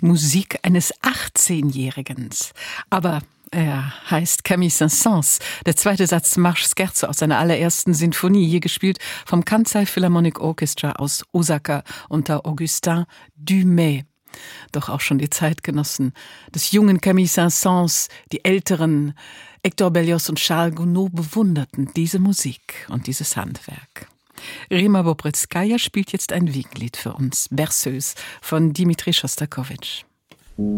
Musik eines 18-Jährigen. Aber er heißt Camille Saint-Saëns. Der zweite Satz Marche Scherzo aus seiner allerersten Sinfonie, hier gespielt vom Kansai Philharmonic Orchestra aus Osaka unter Augustin Dumay. Doch auch schon die Zeitgenossen des jungen Camille Saint-Saëns, die älteren Hector Berlioz und Charles Gounod bewunderten diese Musik und dieses Handwerk. Rima Bobrizkaja spielt jetzt ein Wiegenlied für uns, Berceuse von Dmitri Schostakowitsch.